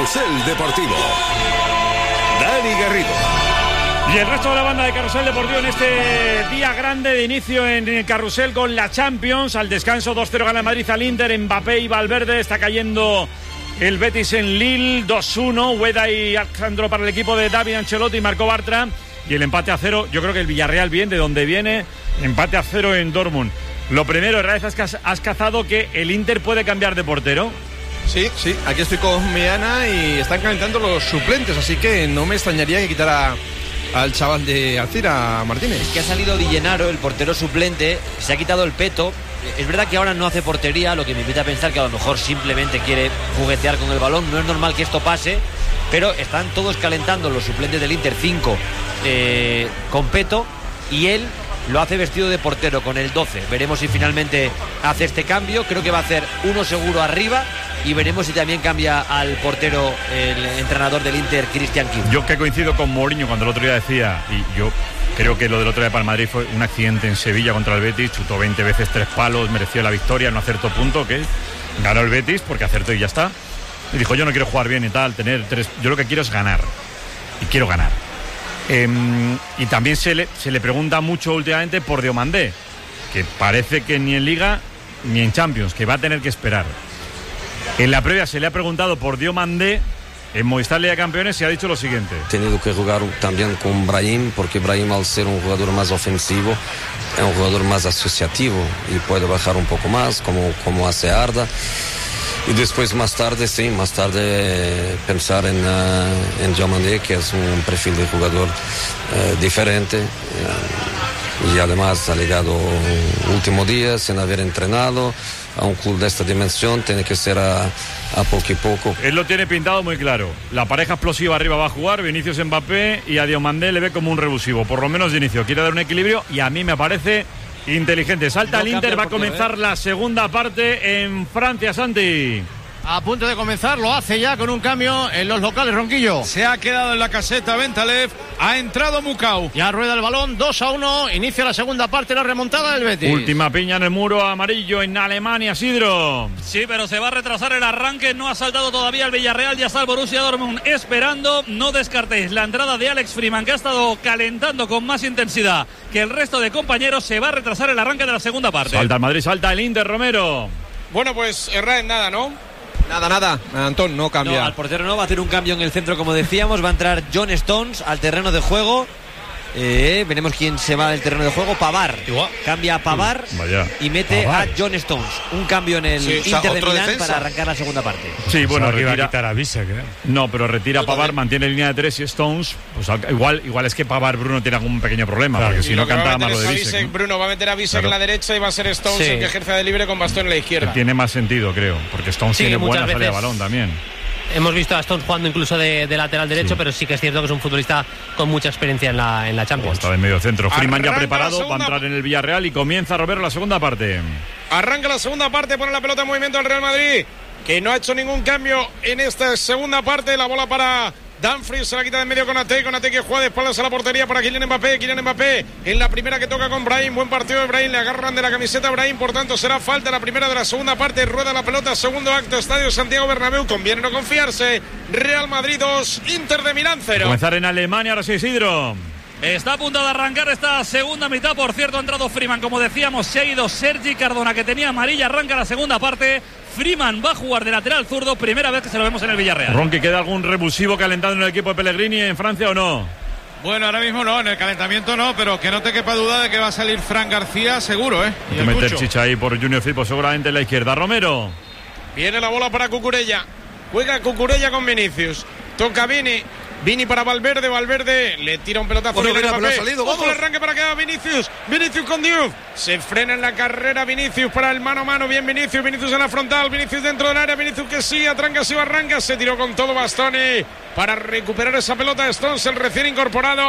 Carrusel Deportivo. Dani Garrido. Y el resto de la banda de Carrusel Deportivo en este día grande de inicio en el Carrusel con la Champions. Al descanso 2-0 gana Madrid al Inter, Mbappé y Valverde. Está cayendo el Betis en Lille, 2-1. Ueda y Alejandro para el equipo de David Ancelotti y Marco Bartra. Y el empate a 0, yo creo que el Villarreal bien, de donde viene, empate a 0 en Dortmund. Lo primero, Herrera, has cazado que el Inter puede cambiar de portero. Sí, aquí estoy con Miana y están calentando los suplentes, así que no me extrañaría que quitara al chaval de Alcira, Martínez. Es que ha salido Di Gennaro, el portero suplente, se ha quitado el peto. Es verdad que ahora no hace portería, lo que me invita a pensar que a lo mejor simplemente quiere juguetear con el balón. No es normal que esto pase, pero están todos calentando los suplentes del Inter 5 con peto, y él lo hace vestido de portero con el 12. Veremos si finalmente hace este cambio. Creo que va a hacer uno seguro arriba, y veremos si también cambia al portero el entrenador del Inter, Christian Kim. Yo que coincido con Mourinho cuando el otro día decía, y yo creo que lo del otro día para el Madrid fue un accidente en Sevilla contra el Betis, chutó 20 veces 3 palos, mereció la victoria, no acertó punto, que ganó el Betis porque acertó y ya está. Y dijo, yo no quiero jugar bien y tal, tener 3, yo lo que quiero es ganar, y quiero ganar. Y también se le pregunta mucho últimamente por Diomandé, que parece que ni en Liga ni en Champions, que va a tener que esperar. En la previa se le ha preguntado por Diomandé en Movistar Liga de Campeones y ha dicho lo siguiente: he tenido que jugar también con Brahim, porque Brahim, al ser un jugador más ofensivo, es un jugador más asociativo y puede bajar un poco más, como hace Arda. Y después más tarde pensar en Diomandé, que es un perfil de jugador diferente, y además ha llegado último día sin haber entrenado a un club de esta dimensión. Tiene que ser a poco y poco. Él lo tiene pintado muy claro. La pareja explosiva arriba va a jugar, Vinicius, Mbappé, y a Diomandé le ve como un revulsivo, por lo menos de inicio. Quiere dar un equilibrio y a mí me parece inteligente. Salta el Inter, va a comenzar la segunda parte en Francia, Santi. A punto de comenzar, lo hace ya con un cambio en los locales, Ronquillo. Se ha quedado en la caseta Bentalev, ha entrado Mukau. Ya rueda el balón, 2-1, inicia la segunda parte, la remontada del Betis. Última piña en el muro amarillo en Alemania, Sidro. Sí, pero se va a retrasar el arranque, no ha saltado todavía el Villarreal, ya está el Borussia Dortmund esperando. No descartéis la entrada de Alex Freeman, que ha estado calentando con más intensidad que el resto de compañeros. Se va a retrasar el arranque de la segunda parte. Salta el Madrid, salta el Inter, Romero. Bueno, pues errar en nada, ¿no? Nada, Antón, no cambia. No, al portero no, va a hacer un cambio en el centro, como decíamos. Va a entrar John Stones al terreno de juego. Veremos quién se va del terreno de juego. Pavar. Cambia a Pavar y mete a John Stones. Un cambio en el Inter de Milán para arrancar la segunda parte. Sí, bueno, retira, iba a quitar a Visek, ¿eh? No, pero retira a Pavar, mantiene línea de 3 y Stones. Pues igual es que Pavar, Bruno, tiene algún pequeño problema, claro, porque si no cantaba más lo de Visek, ¿no? Bruno va a meter a Visek en la derecha y va a ser Stones el que ejerza de libre con bastón en la izquierda. Tiene más sentido, creo, porque Stones tiene buena salida de balón también. Hemos visto a Stones jugando incluso de lateral derecho, pero sí que es cierto que es un futbolista con mucha experiencia en la Champions. Está de medio centro. Freeman ya preparado, va a entrar en el Villarreal y comienza, Roberto, la segunda parte. Arranca la segunda parte, pone la pelota en movimiento al Real Madrid, que no ha hecho ningún cambio en esta segunda parte. La bola para Dumfries, se la quita de en medio con Ate que juega de espaldas a la portería para Kylian Mbappé en la primera que toca con Brahim. Buen partido de Brahim, le agarran de la camiseta a Brahim, por tanto será falta la primera de la segunda parte. Rueda la pelota, segundo acto, Estadio Santiago Bernabéu. Conviene no confiarse. Real Madrid 2, Inter de Milán 0. Comenzar en Alemania, ahora sí, Isidro. Está a punto de arrancar esta segunda mitad. Por cierto, ha entrado Freeman, como decíamos, se ha ido Sergi Cardona, que tenía amarilla. Arranca la segunda parte. Freeman va a jugar de lateral zurdo, primera vez que se lo vemos en el Villarreal. Ronqui, ¿queda algún revulsivo calentando en el equipo de Pellegrini en Francia o no? Bueno, ahora mismo no, en el calentamiento no, pero que no te quepa duda de que va a salir Fran García seguro, ¿eh? Hay que meter chicha ahí por Junior Firpo, seguramente en la izquierda. Romero. Viene la bola para Cucurella. Juega Cucurella con Vinicius. Toca Vini para Valverde le tira un pelotazo. Ojo el arranque para que haga Vinicius con Diouf. Se frena en la carrera Vinicius para el mano a mano. Bien Vinicius en la frontal, Vinicius dentro del área, Vinicius que sí, atranca, sí, arranca, se tiró con todo Bastoni para recuperar esa pelota. Stones, el recién incorporado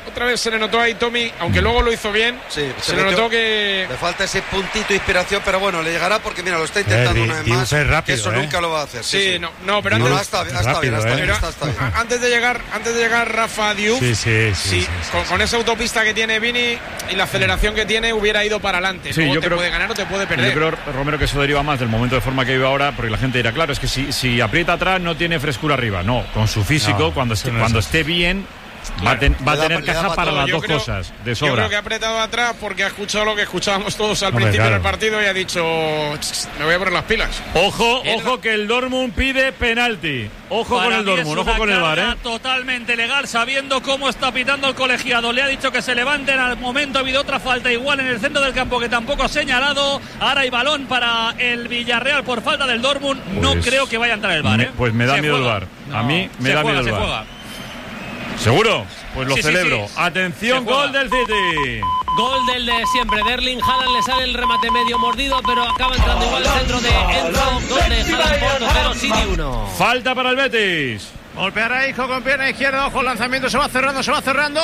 Otra vez se le notó ahí Tommy, aunque luego lo hizo bien. Sí, se le notó que le falta ese puntito de inspiración, pero bueno, le llegará porque mira, lo está intentando una vez más. Rápido, que eso nunca lo va a hacer. Sí. No, pero antes, está bien. Antes de llegar Rafa Diouf, con esa autopista que tiene Vini y la aceleración que tiene, hubiera ido para adelante. Sí, yo creo, puede ganar o te puede perder. Yo creo, Romero, que eso deriva más del momento de forma que vive ahora, porque la gente dirá, claro, es que si aprieta atrás no tiene frescura arriba. No, con su físico, cuando esté bien, va a tener caja para las dos cosas de sobra. Yo creo que ha apretado atrás porque ha escuchado lo que escuchábamos todos al principio del partido y ha dicho, me voy a poner las pilas. Ojo que el Dortmund pide penalti. Ojo con el Dortmund, ojo con el VAR, totalmente legal, sabiendo cómo está pitando el colegiado. Le ha dicho que se levanten. Al momento ha habido otra falta igual en el centro del campo que tampoco ha señalado. Ahora hay balón para el Villarreal por falta del Dortmund. No creo que vaya a entrar el VAR. Pues me da miedo el VAR. A mí me da miedo el VAR. ¿Seguro? Pues lo celebro. Atención, gol del City. Gol del de siempre. De Erling Haaland, le sale el remate medio mordido, pero acaba entrando igual el centro de Enzo. Gol de Haaland por 2-0, City 1. Falta para el Betis. Golpeará Isco con pierna izquierda. Ojo, el lanzamiento se va cerrando. Gol.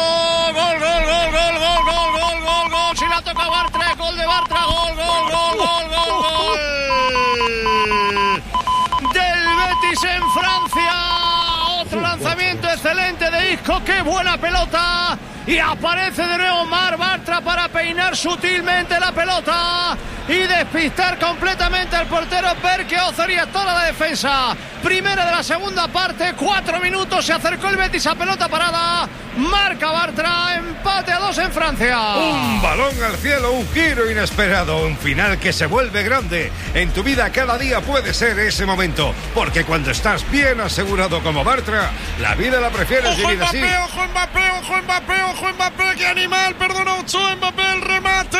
Si la toca Bartra, gol de Bartra. Gol. Del Betis en Francia. Otro lanzamiento excelente de Isco. ¡Qué buena pelota! Y aparece de nuevo Marc Bartra para peinar sutilmente la pelota y despistar completamente al portero Berke Ozer y a toda la defensa. Primera de la segunda parte, 4 minutos, se acercó el Betis a pelota parada. Marca Bartra, empate a 2 en Francia. Un balón al cielo, un giro inesperado, un final que se vuelve grande. En tu vida cada día puede ser ese momento, porque cuando estás bien asegurado como Bartra, la vida la prefieres vivir así. Ojo Mbappé, qué animal, perdona Ochoa, Mbappé, el remate,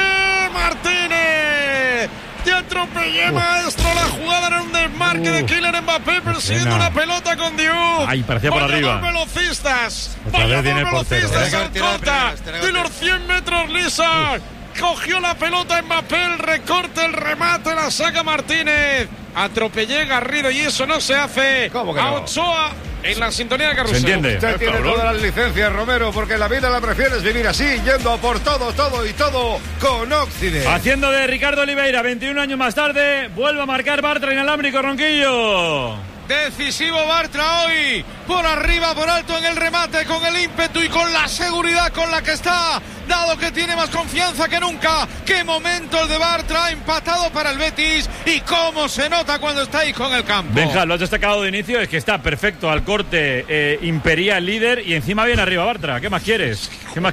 Martínez. Te atropellé, maestro. La jugada era un desmarque de Kylian Mbappé persiguiendo una pelota con Diouf. Ay, parecía por arriba. Velocistas. Vaya dos velocistas al corta de los 100 metros lisa. Cogió la pelota Mbappé, el recorte, el remate, la saca Martínez. Atropellé Garrido y eso no se hace. ¿Cómo que no? A Ochoa en la sintonía de Carrusel. ¿Se entiende? Usted tiene todas las licencias, Romero, porque la vida la prefieres vivir así, yendo por todo con Occident. Haciendo de Ricardo Oliveira, 21 años más tarde, vuelve a marcar Bartra inalámbrico, Ronquillo. Decisivo Bartra hoy, por arriba, por alto en el remate, con el ímpetu y con la seguridad con la que está, dado que tiene más confianza que nunca. Qué momento el de Bartra, empatado para el Betis, y cómo se nota cuando está ahí con el campo. Benja, lo has destacado de inicio, es que está perfecto al corte, imperial líder, y encima viene arriba Bartra. ¿Qué más quieres?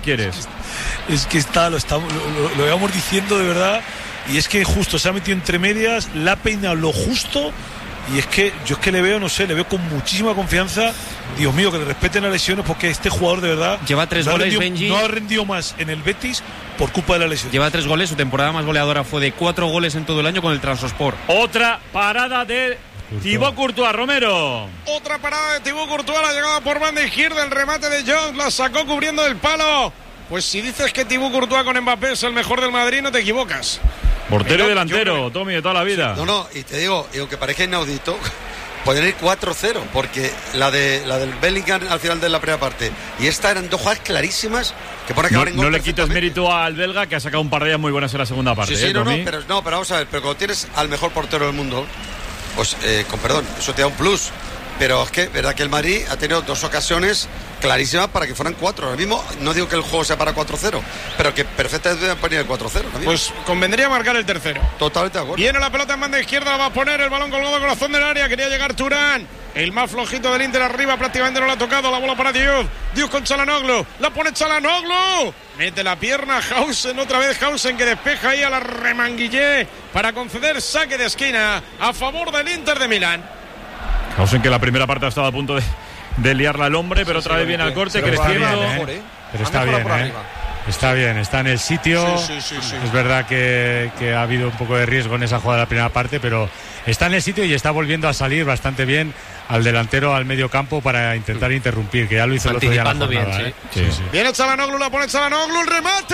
Es que lo íbamos diciendo de verdad, y es que justo se ha metido entre medias, la ha peinado lo justo. Y es que yo le veo, le veo con muchísima confianza. Dios mío, que le respeten las lesiones, porque este jugador de verdad lleva 3 goles, Benji. No ha rendido más en el Betis por culpa de la lesión. Lleva 3 goles, su temporada más goleadora fue de 4 goles en todo el año con el Trabzonspor. Otra parada de Thibaut Courtois, Romero. Otra parada de Thibaut Courtois, la llegada por banda izquierda, el remate de Jones, la sacó cubriendo el palo. Pues si dices que Thibaut Courtois con Mbappé es el mejor del Madrid, no te equivocas. Portero y delantero, Tommy, de toda la vida. No, y te digo, y aunque parezca inaudito, pueden ir 4-0, porque la del Bellingham al final de la primera parte y esta eran 2 jugadas clarísimas que por acabar en gol. No le quites mérito al belga, que ha sacado un par de ellas muy buenas en la segunda parte. Sí, pero vamos a ver, pero cuando tienes al mejor portero del mundo, pues con perdón, eso te da un plus. Pero es que, verdad que el Madrid ha tenido 2 ocasiones clarísimas para que fueran 4. Ahora mismo no digo que el juego sea para 4-0, pero que perfectamente deben poner el 4-0. Pues convendría marcar el tercero. Totalmente de acuerdo. Viene la pelota en banda izquierda, la va a poner el balón colgado corazón del área. Quería llegar Turán. El más flojito del Inter arriba, prácticamente no lo ha tocado. La bola para Diouf. Diouf con Çalhanoğlu. La pone Çalhanoğlu. Mete la pierna Hausen, otra vez Hausen, que despeja ahí a la Remanguillé para conceder saque de esquina a favor del Inter de Milán. Hausen, que la primera parte ha estado a punto de liarla al hombre, pero otra vez viene al corte, creciendo. Pero está bien, está bien, está en el sitio. Sí. Es verdad que ha habido un poco de riesgo en esa jugada de la primera parte, pero está en el sitio y está volviendo a salir bastante bien al delantero, al medio campo, para intentar interrumpir, que ya lo hizo el otro día en la jornada. Bien, Viene Çalhanoğlu, la pone Çalhanoğlu, el remate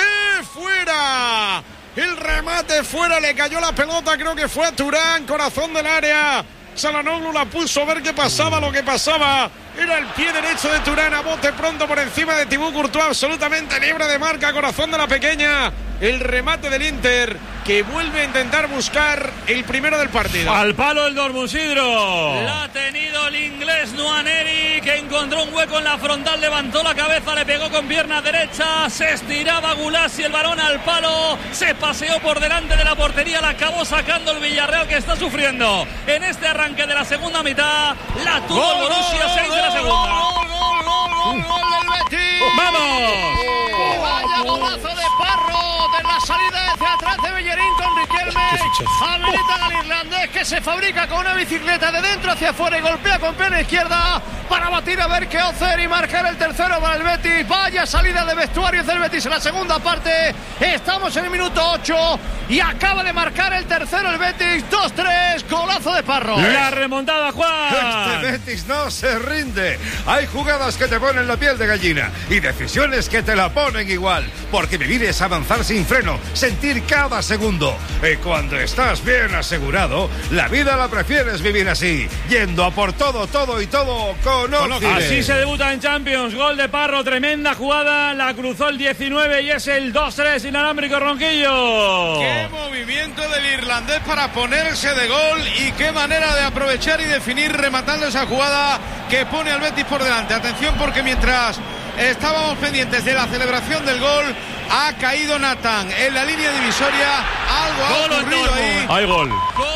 fuera. El remate fuera, le cayó la pelota, creo que fue a Turán, corazón del área. Çalhanoğlu la puso a ver qué pasaba, lo que pasaba era el pie derecho de Thuram a bote pronto por encima de Thibaut Courtois, absolutamente libre de marca, corazón de la pequeña. El remate del Inter, que vuelve a intentar buscar el primero del partido. Al palo el Dortmund, Sidro. La ha tenido el inglés Nwaneri, que encontró un hueco en la frontal, levantó la cabeza, le pegó con pierna derecha, se estiraba Gulassi, el balón al palo, se paseó por delante de la portería, la acabó sacando el Villarreal, que está sufriendo en este arranque de la segunda mitad. La tuvo el Borussia, 6 de la segunda. Gol del Betis. ¡Vamos! Y vaya golazo de Parro de la salida hacia atrás de Bellerín con Riquelme. Habilitan al irlandés, que se fabrica con una bicicleta de dentro hacia afuera y golpea con pierna izquierda para batir a ver qué hacer y marcar el tercero para el Betis. Vaya salida de vestuarios del Betis en la segunda parte. Estamos en el minuto 8 y acaba de marcar el tercero el Betis. 2-3, golazo de Parro. La remontada, Juan. Este Betis no se rinde. Hay jugadas que te ponen la piel de gallina y decisiones que te la ponen igual, porque vivir es avanzar sin freno, sentir cada segundo. Y cuando estás bien asegurado, la vida la prefieres vivir así, yendo a por todo, todo y todo con Occident. Así se debuta en Champions. Gol de Parro, tremenda jugada, la cruzó el 19 y es el 2-3 inalámbrico, Ronquillo. Qué movimiento del irlandés para ponerse de gol y qué manera de aprovechar y definir rematando esa jugada que pone al Betis por delante. Atención, porque mientras estábamos pendientes de la celebración del gol, ha caído Nathan en la línea divisoria. Algo ha ocurrido ahí. Hay gol.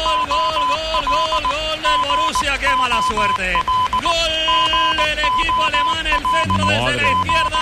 Gol del Borussia, qué mala suerte. Gol del equipo alemán, el centro desde la izquierda.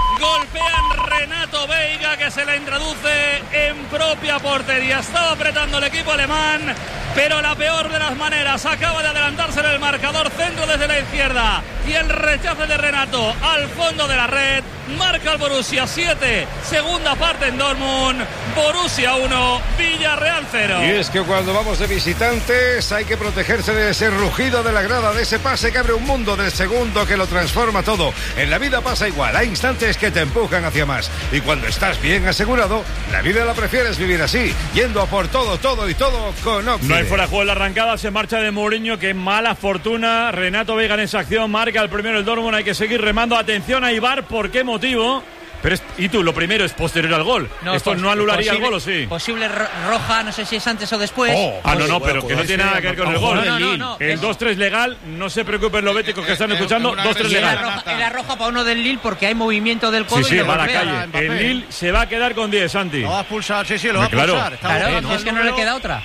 Golpean Renato Veiga, que se la introduce en propia portería. Estaba apretando el equipo alemán, pero la peor de las maneras. Acaba de adelantarse en el marcador, centro desde la izquierda y el rechazo de Renato al fondo de la red. Marca el Borussia 7, segunda parte en Dortmund. Borussia 1, Villarreal 0. Y es que cuando vamos de visitantes hay que protegerse de ese rugido de la grada, de ese pase que abre un mundo, del segundo que lo transforma todo. En la vida pasa igual, hay instantes que te empujan hacia más. Y cuando estás bien asegurado, la vida la prefieres vivir así, yendo a por todo, todo y todo con Occident. No hay fuera de juego en la arrancada, se marcha de Mourinho, que mala fortuna. Renato Veiga en esa acción, marca el primero el Dortmund, hay que seguir remando. Atención a Ibar, ¿por qué motivo? Pero y tú, lo primero es posterior al gol. No, ¿Esto no anularía el gol o sí? Posible roja, no sé si es antes o después. Pero que no tiene nada que ver con el gol. No, el 2-3 legal, no se preocupen los béticos que están escuchando, 2-3 legal. Era roja para uno del Lille porque hay movimiento del codo. Sí, va a la calle. El Lille se va a quedar con 10, Santi. Lo va a expulsar, lo va a expulsar. Claro, es que no le queda otra.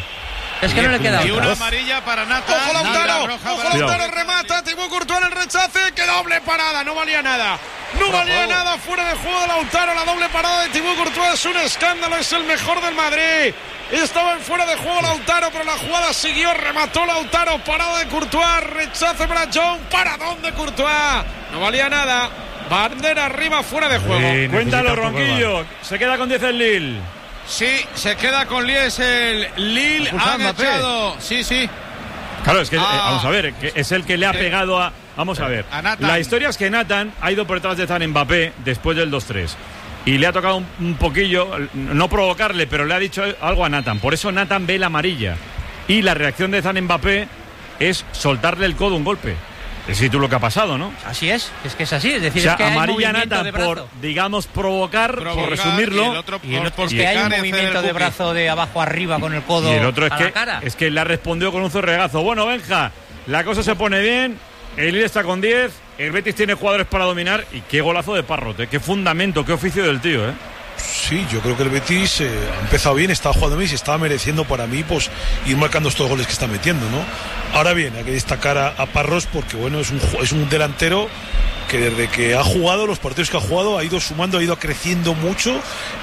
Es que no le queda otra. Y una otra. amarilla para Nathan. Ojo Lautaro, remata, Thibaut Courtois en el rechace, que doble parada, no valía nada. No valía nada, fuera de juego de Lautaro. La doble parada de Thibaut Courtois es un escándalo, es el mejor del Madrid. Estaba en fuera de juego Lautaro, pero la jugada siguió, remató Lautaro, parada de Courtois, rechace para John, paradón de Courtois. No valía nada, bandera arriba, fuera de juego. Cuéntalo, Ronquillo, se queda con 10 el Lille. Sí, se queda con 10 el Lille, ha echado. Sí. Claro, es que vamos a ver, que es el que le ha pegado a... Vamos a ver, la historia es que Nathan ha ido por detrás de Zan Mbappé después del 2-3 y le ha tocado un poquillo, no provocarle, pero le ha dicho algo a Nathan. Por eso Nathan ve la amarilla y la reacción de Zan Mbappé es soltarle el codo un golpe. Es decir, tú lo que ha pasado, ¿no? Así es que es así. Es decir, o sea, es que amarilla hay Nathan por, digamos, provocar, por resumirlo. Y el otro es que hay un movimiento de brazo de abajo arriba con el codo. Y el otro a la cara. Es que le ha respondido con un zorregazo. Bueno, Benja, la cosa se pone bien. El Lille está con 10. El Betis tiene jugadores para dominar. Y qué golazo de Parrote. Qué fundamento, qué oficio del tío, ¿eh? Sí, yo creo que el Betis ha empezado bien, está jugando bien y se está mereciendo para mí pues ir marcando estos goles que está metiendo, ¿no? Ahora bien, hay que destacar a Parros porque bueno, es un delantero que desde que ha jugado, los partidos que ha jugado, ha ido sumando, ha ido creciendo mucho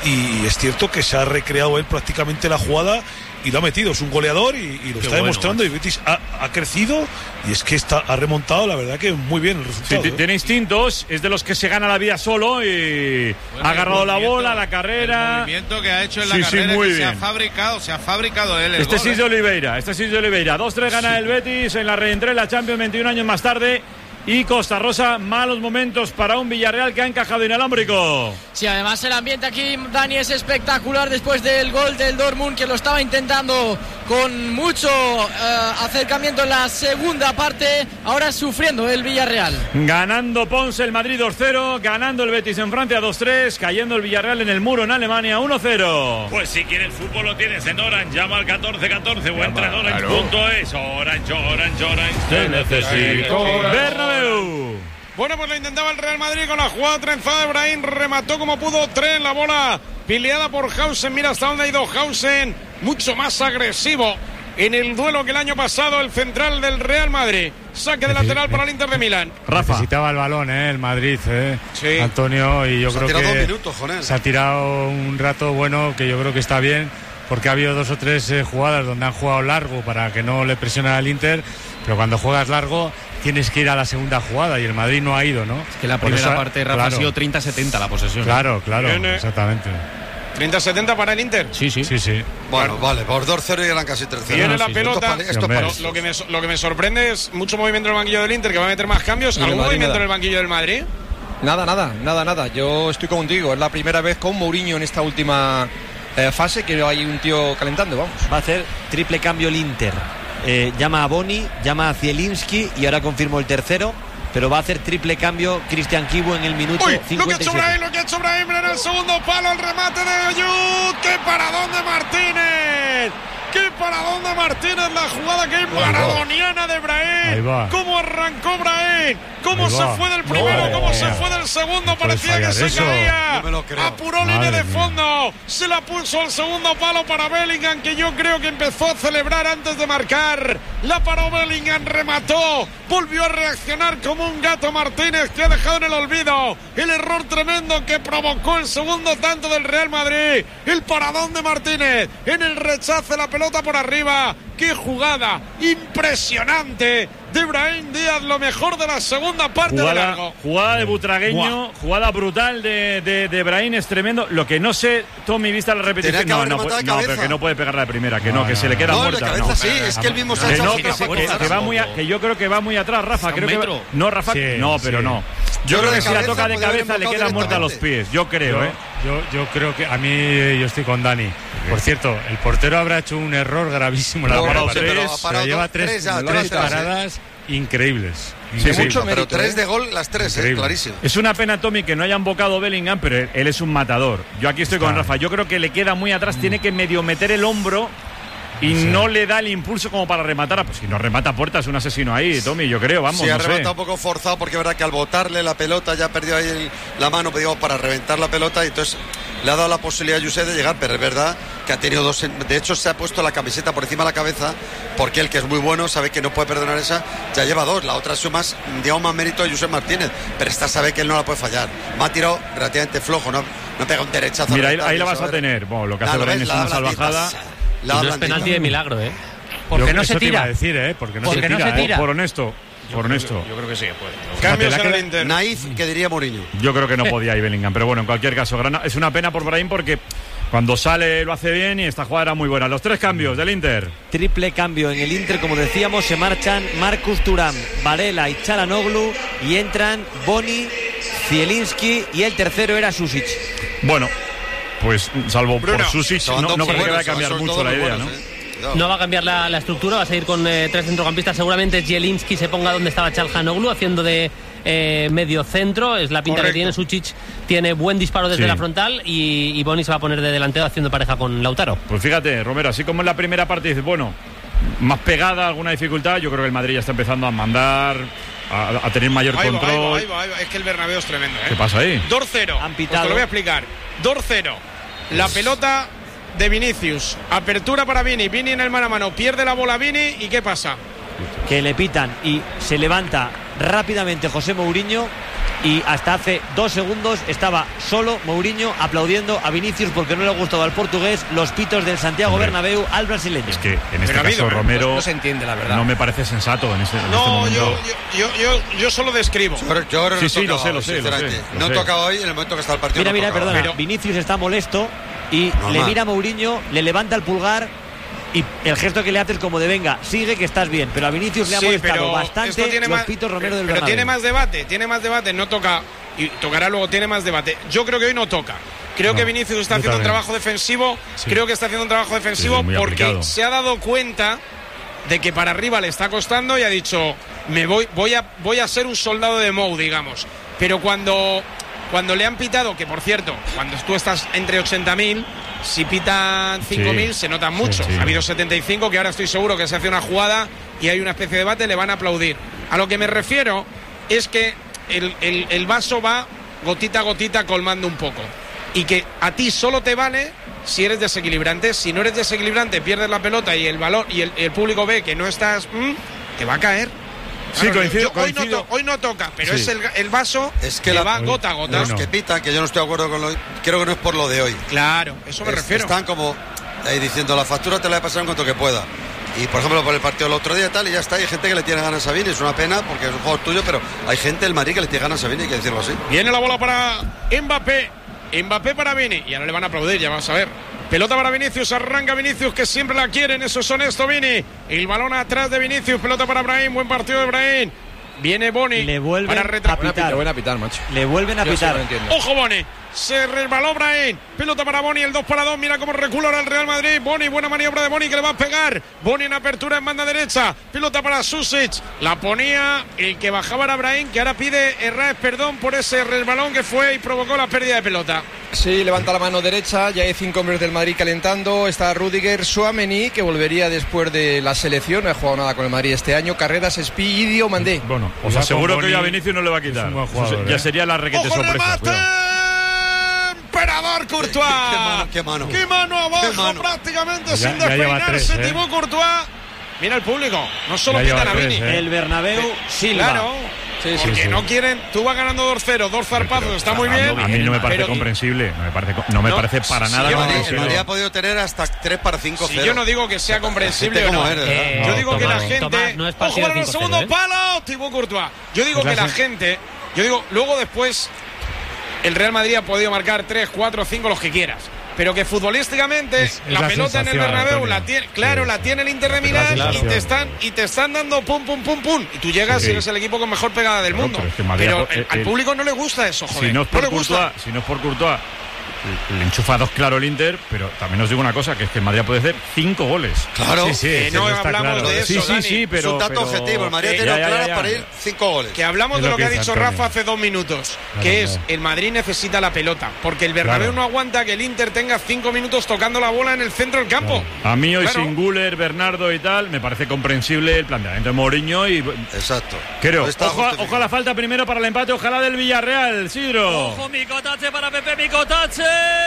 y es cierto que se ha recreado él prácticamente la jugada y lo ha metido, es un goleador y lo está demostrando. Y Betis ha crecido y es que ha remontado, la verdad que muy bien el resultado. Sí, tiene instintos, es de los que se gana la vida solo y ha agarrado la bola, la carrera. El movimiento que ha hecho en la carrera, muy que bien. se ha fabricado él. Este sí es de Oliveira, 2-3 gana el Betis en la reentrée, la Champions 21 años más tarde. y Costa Rosa. Malos momentos para un Villarreal que ha encajado inalámbrico. Sí, además el ambiente aquí, Dani, es espectacular después del gol del Dortmund, que lo estaba intentando con mucho acercamiento en la segunda parte. Ahora sufriendo el Villarreal. Ganando Ponce el Madrid 2-0, ganando el Betis en Francia 2-3, cayendo el Villarreal en el muro en Alemania 1-0. Pues si quieres fútbol lo tienes en Orange, llama al 1414 o entra en Orange.es. Orange, te necesito. Bernabéu. Bueno, pues lo intentaba el Real Madrid con la jugada trenzada de Brahim, remató como pudo, tren la bola pileada por Hausen. Mira hasta dónde ha ido Hausen, mucho más agresivo en el duelo que el año pasado, el central del Real Madrid. Saque de lateral para el Inter de Milán. Rafa. Necesitaba el balón, el Madrid, sí. Antonio, y yo creo que 2 minutos, Jonel. Se ha tirado un rato bueno, que yo creo que está bien, porque ha habido 2 o 3 jugadas donde han jugado largo para que no le presionen al Inter, pero cuando juegas largo tienes que ir a la segunda jugada y el Madrid no ha ido, ¿no? Es que la primera parte, Rafa, claro, ha sido 30-70 la posesión. Claro, exactamente. 30-70 para el Inter. Sí. Bueno, vale, por 2-0 y eran casi 3-0. Viene la pelota. Lo que me sorprende es mucho movimiento en el banquillo del Inter, que va a meter más cambios. ¿Algún movimiento en el banquillo del Madrid? Nada. Yo estoy contigo. Es la primera vez con Mourinho en esta última fase que hay un tío calentando, vamos. Va a hacer triple cambio el Inter. Llama a Boni, llama a Zielinski y ahora confirmó el tercero. Pero va a hacer triple cambio Cristian Kibu en el minuto 57. Lo que ha hecho Brahim en el segundo palo, el remate de Ayud. ¡Qué paradón de Martínez! ¡Qué paradón de Martínez! La jugada que es maradoniana de Brahim. ¿Cómo arrancó Brahim? ¿Cómo se fue del primero? ¿Cómo se fue del segundo? Parecía que se caía. Apuró línea de fondo. Se la puso al segundo palo para Bellingham, que yo creo que empezó a celebrar antes de marcar. La paró Bellingham, remató. Volvió a reaccionar como un gato Martínez, que ha dejado en el olvido el error tremendo que provocó el segundo tanto del Real Madrid. El paradón de Martínez en el rechace, la pelota por arriba. ¡Qué jugada impresionante de Brahim Díaz! Lo mejor de la segunda parte de largo. Jugada de Butragueño, jugada brutal de Brahim, es tremendo. Lo que no sé, Tommy, vista la repetición. Pero que no puede pegar la primera, que se le queda muerta. Sí, es que él mismo se ha echado que yo creo que va muy atrás, Rafa. Creo que no, Rafa, no, pero no. Yo creo que si la toca de cabeza le queda muerta a los pies. Yo creo, Yo creo que a mí, yo estoy con Dani. Por cierto, el portero habrá hecho un error gravísimo. Pero lleva tres paradas increíbles. Pero 3 de gol, las 3, clarísimo. Es una pena, Tommy, que no hayan bocado Bellingham, pero él es un matador. Yo aquí estoy con Rafa. Yo creo que le queda muy atrás, tiene que medio meter el hombro y no le da el impulso como para rematar. Pues si no remata a puerta es un asesino ahí, Tommy, yo creo, vamos. Sí, ha rematado un poco forzado, porque es verdad que al botarle la pelota ya perdió ahí la mano, digamos, para reventar la pelota, y entonces le ha dado la posibilidad a José de llegar, pero es verdad que ha tenido 2. De hecho, se ha puesto la camiseta por encima de la cabeza, porque él, que es muy bueno, sabe que no puede perdonar esa, ya lleva 2. La otra ha sido más, digamos, más mérito de José Martínez, pero esta sabe que él no la puede fallar. Me ha tirado relativamente flojo, no pega un derechazo. Mira, ahí la vas a tener. Bueno, lo que hace Brahim es una salvajada. No es penalti de milagro, Porque no se tira. Porque no se tira. Por honesto. Yo creo que sí que puede. Cambios en el Inter. Naif, que diría Mourinho. Yo creo que no podía ir Bellingham, pero bueno, en cualquier caso, es una pena por Brahim, porque cuando sale lo hace bien y esta jugada era muy buena. Los 3 cambios del Inter. Triple cambio en el Inter, como decíamos, se marchan Marcus Thuram, Varela y Çalhanoğlu, y entran Boni, Zielinski, y el tercero era Susic. Bueno, pues salvo por Susic, no creo que vaya a cambiar mucho la idea, ¿no? No va a cambiar la estructura, va a seguir con 3 centrocampistas. Seguramente Zielinski se ponga donde estaba Çalhanoğlu, haciendo de medio centro. Es la pinta que tiene. Susic tiene buen disparo desde la frontal, y Boni se va a poner de delantero haciendo pareja con Lautaro. Pues fíjate, Romero, así como en la primera parte dices, bueno, más pegada, alguna dificultad, yo creo que el Madrid ya está empezando a mandar, a tener mayor control. Ahí va. Es que el Bernabéu es tremendo, ¿Qué pasa ahí? 2-0. Pues te lo voy a explicar. 2-0. La pelota de Vinicius, apertura para Vini en el mano a mano, pierde la bola Vini, ¿y qué pasa? Que le pitan y se levanta rápidamente José Mourinho, y hasta hace 2 segundos estaba solo Mourinho aplaudiendo a Vinicius porque no le ha gustado al portugués los pitos del Santiago Bernabéu al brasileño. Es que en este caso Romero no se entiende, la verdad. No me parece sensato en este momento. Yo solo describo. Yo creo que sí, lo sé. No tocaba hoy en el momento que está el partido. Mira, perdona. Vinicius está molesto y le mira a Mourinho, le levanta el pulgar Y el gesto que le hace es como de venga, sigue que estás bien. Pero a Vinicius le ha molestado bastante los pitos Romero del Bernabéu. Pero tiene más debate, no toca. Y tocará luego, tiene más debate. Yo creo que hoy no toca. Creo que Vinicius está haciendo un trabajo defensivo. Sí. Creo que está haciendo un trabajo defensivo porque aplicado. Se ha dado cuenta de que para arriba le está costando y ha dicho, voy a ser un soldado de Mou, digamos. Pero cuando le han pitado, que por cierto, cuando tú estás entre 80.000, si pitan 5.000 se notan mucho. Ha habido 75 que ahora estoy seguro que se hace una jugada y hay una especie de debate, le van a aplaudir. A lo que me refiero es que el vaso va gotita a gotita colmando un poco. Y que a ti solo te vale si eres desequilibrante. Si no eres desequilibrante, pierdes la pelota y el balón y el público ve que no estás, te va a caer. Sí, claro, coincido. Hoy no toca, pero es el vaso es que va gota a gota. Los que pitan, que yo no estoy de acuerdo con creo que no es por lo de hoy. Claro, eso me refiero. Están como ahí diciendo, la factura te la voy a pasar en cuanto que pueda. Y por ejemplo, por el partido del otro día tal, y ya está, hay gente que le tiene ganas a Vini, es una pena porque es un juego tuyo, pero hay gente del Madrid que le tiene ganas a Vini, hay que decirlo así. Viene la bola para Mbappé para Vini, y ahora le van a aplaudir, ya vamos a ver. Pelota para Vinicius, arranca Vinicius, que siempre la quieren, eso es honesto, Vini. El balón atrás de Vinicius, pelota para Brahim, buen partido de Brahim. Viene Boni. Le vuelven a pitar, macho. Le vuelven a pitar. Ojo, Boni. Se resbaló Brahim. Pelota para Boni, el 2-2. Mira cómo recula ahora el Real Madrid. Boni, buena maniobra de Boni que le va a pegar. Boni en apertura en banda derecha. Pelota para Susic. La ponía el que bajaba era Brahim, que ahora pide Herrera perdón por ese resbalón que fue y provocó la pérdida de pelota. Sí, levanta la mano derecha. Ya hay 5 hombres del Madrid calentando. Está Rudiger, Tchouaméni, que volvería después de la selección. No ha jugado nada con el Madrid este año. Carreras, Espí y Diomandé. Bueno, os aseguro que hoy a Vinicius no le va a quitar. Jugador, ya sería la requete sorpresa. Emperador Courtois. Qué mano abajo, prácticamente sin despeinarse. Thibaut Courtois. Mira el público, no solo pitan a Vini. El Bernabéu, Silva. Claro. Porque no quieren, tú vas ganando 2-0, 2 zarpazos, está muy bien. A mí no me parece comprensible, no me parece para nada comprensible. El Madrid ha podido tener hasta 3 para 5-0. Si yo no digo que sea comprensible o no. Yo digo que la gente. No es ojo para el segundo palo, Thibaut Courtois. Yo digo que la gente. Luego después el Real Madrid ha podido marcar 3, 4, 5, los que quieras. Pero que futbolísticamente la pelota en el Bernabéu la tiene, la tiene el Inter de Milán y te están dando pum. Y tú llegas y eres el equipo con mejor pegada del mundo. Pero al público no le gusta eso, joder. Si no es por Courtois, le enchufa 2 claro el Inter, pero también os digo una cosa, que es que el Madrid puede hacer 5 goles. Claro, no hablamos de eso, sí, pero es un dato objetivo, el Madrid ha tenido claras para ir 5 goles. Que hablamos de lo que ha dicho Rafa hace 2 minutos, que es el Madrid necesita la pelota, porque el Bernabéu no aguanta que el Inter tenga 5 minutos tocando la bola en el centro del campo. A mí hoy sin Güler, Bernardo y tal, me parece comprensible el planteamiento de Mourinho y... Exacto. Creo. Ojo a la falta primero para el empate, ojalá del Villarreal, Sidro. Ojo, Micotache para Pepe, Micotache.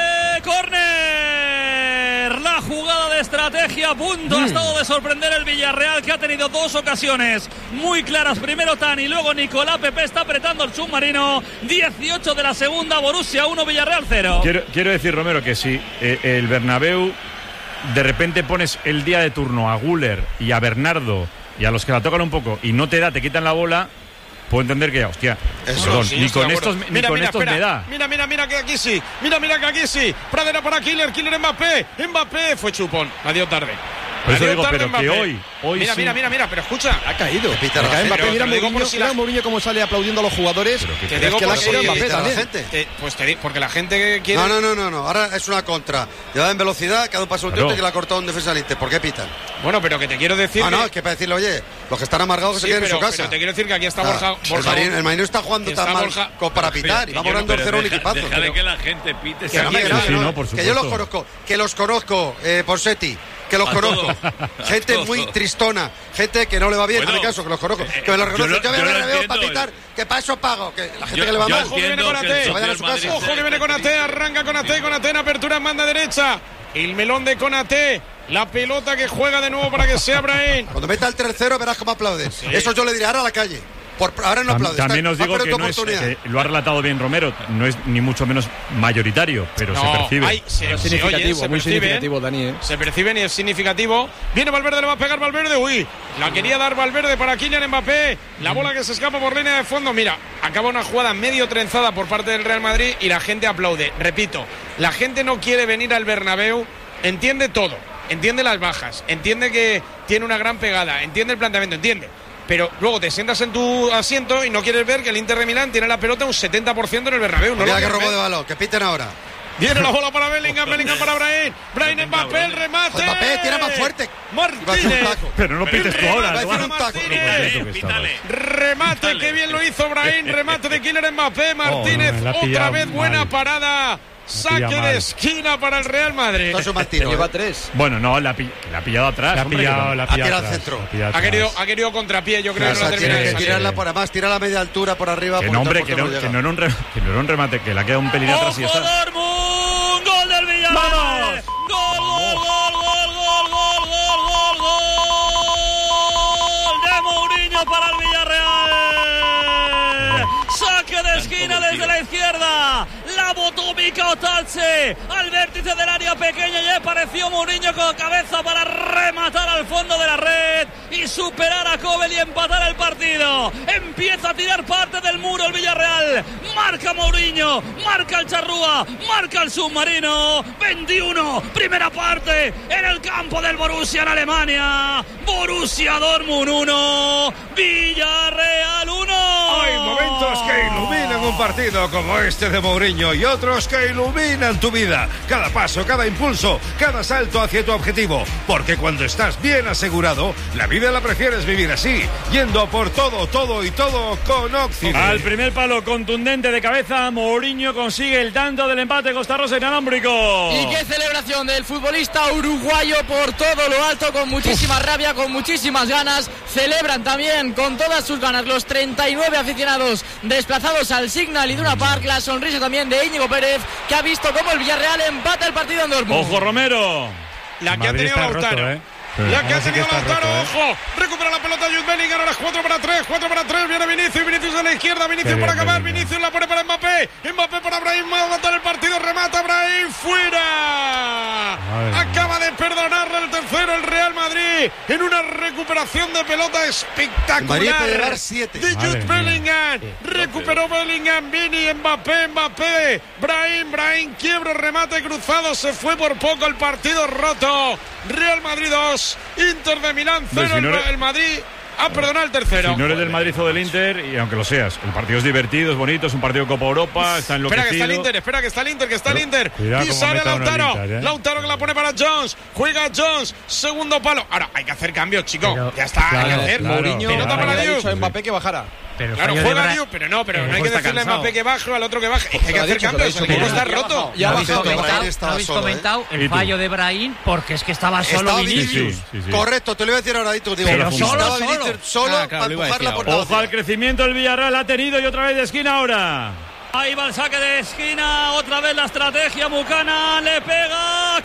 ¡Córner! La jugada de estrategia a punto ha estado de sorprender el Villarreal, que ha tenido 2 ocasiones muy claras. Primero Tani, luego Nicolás. Pepe está apretando el submarino. 18 de la segunda, Borussia 1, Villarreal 0. Quiero decir, Romero, que si el Bernabéu de repente pones el día de turno a Güler y a Bernardo y a los que la tocan un poco y no te te quitan la bola, puedo entender que, hostia, perdón, ni con estos me da. Mira que aquí sí. Mira que aquí sí. Pradera para Killer Mbappé. Mbappé fue chupón. La dio tarde. Por eso digo, pero Mbappé. Que hoy mira, pero escucha. Ha caído. Mbappé, mira Mourinho cómo sale aplaudiendo a los jugadores. Te digo que la gente. Porque la gente quiere. No. Ahora es una contra. Lleva en velocidad, cada un paso un que la ha cortado un defensa del Inter. ¿Por qué pitan? Bueno, pero que te quiero decir. Es que para decirle, oye, los que están amargados que se queden en su casa. Pero te quiero decir que aquí está Borja. El Marino está jugando tan mal para pitar. Y va ganando 2-0 un equipazo. Déjale que la gente pite. Que yo los conozco. Que los conozco, Porsetti. Que los conozco. Gente muy tristona. Gente que no le va bien. En mi caso, que los conozco. Que me lo reconozco. Yo me veo para pitar. Que para eso pago. Que la gente que le va mal. Ojo que viene con Ate. Vayan a su casa. Ojo que viene con Ate. Arranca con Ate en apertura en banda derecha. El melón de Konaté. La pelota que juega de nuevo para que se abra en. Cuando meta el 3-0 verás cómo aplaude. Eso yo le diré ahora a la calle. Ahora no aplaude. También os digo que no es, lo ha relatado bien Romero, no es ni mucho menos mayoritario, pero se percibe. Muy significativo, Dani. Se percibe y es significativo. Viene Valverde, le va a pegar Valverde. Uy, la quería dar Valverde para Kylian Mbappé. La bola que se escapa por línea de fondo. Mira, acaba una jugada medio trenzada por parte del Real Madrid y la gente aplaude. Repito, la gente no quiere venir al Bernabéu, entiende todo. entiende las bajas, entiende que tiene una gran pegada, entiende el planteamiento, entiende. Pero luego te sientas en tu asiento y no quieres ver que el Inter de Milán tiene la pelota un 70% en el Bernabéu. Mira que robo de balón, que piten ahora. Viene la bola para Bellingham, Bellingham para Brahim. Brahim Mbappé, el remate. Mbappé tira más fuerte. Martínez. Pero no pites tú ahora. Remate, que bien lo hizo Brahim. Remate de Kylian Mbappé. Martínez, otra vez buena parada. Saque de esquina para el Real Madrid. Lleva 3. Bueno, no, la ha pillado atrás. La ha pillado al centro. Ha querido contrapié, yo creo. Claro, tiene que tirarla por atrás, tira la media altura por arriba. Que no, hombre, que no era un remate, que le ha quedado un pelín atrás y ya está. Dortmund, gol del Villarreal. ¡Vamos! Gol de Mourinho para el Villarreal. Saque de esquina desde la izquierda. La botó Mika Otalce al vértice del área pequeña y apareció Mourinho con cabeza para rematar al fondo de la red y superar a Kobel y empatar el partido. Empieza a tirar parte del muro el Villarreal. Marca Mourinho, marca el Charrúa, marca el submarino. 21, primera parte en el campo del Borussia en Alemania. Borussia Dortmund 1, Villarreal 1. Hay momentos que iluminan un partido como este de Mourinho y otros que iluminan tu vida. Cada paso, cada impulso, cada salto hacia tu objetivo. Porque cuando estás bien asegurado, la vida la prefieres vivir así, yendo por todo, todo y todo con Oxide. Al primer palo contundente de cabeza, Mourinho consigue el tanto del empate Costa Rosa inalámbrico. Y qué celebración del futbolista uruguayo por todo lo alto, con muchísima rabia, con muchísimas ganas. Celebran también con todas sus ganas los 39 aficionados desplazados al Signal Iduna Park. La sonrisa también de Íñigo Pérez, que ha visto cómo el Villarreal empata el partido en Dortmund. Ojo, Romero. La que ha tenido Lautaro. La que ha tenido Lautaro, ojo, recupera la pelota Jude Bellingham, ahora es 4 para 3, viene Vinicius a la izquierda, Vinicius para acabar, Vinicius la pone para Mbappé para Brahim, va a matar el partido, remata Brahim, fuera. Acaba de perdonarle el tercero el Real Madrid en una recuperación de pelota espectacular. Llevar 7. De Jude Bellingham, recuperó Bellingham, Vini, Mbappé, Brahim, quiebro, remate cruzado, se fue por poco el partido roto. Real Madrid 2, Inter de Milán 0, el Madrid ha perdonado el tercero. Si no eres del Madrid o del Inter, y aunque lo seas, el partido es divertido, es bonito, es un partido de Copa Europa, está enloquecido. Espera que está el Inter. Pisare Lautaro. Lautaro que la pone para Jones. Juega Jones, segundo palo. Ahora hay que hacer cambios, chicos. Ya está, hay que hacer. Mourinho para le ha dicho a Mbappé que bajara. Claro, juega Diu, pero no hay que decirle a Mbappé que baje o al otro que baje. Hay que hacer cambios, el equipo está roto. Ya habéis comentado el fallo de Brahim, porque es que estaba solo Vinicius. Correcto, te lo iba a decir ahora, pero solo para empujarla por ojo al crecimiento del Villarreal, ha tenido y otra vez de esquina ahora. Ahí va el saque de esquina, otra vez la estrategia Buchanan, le pega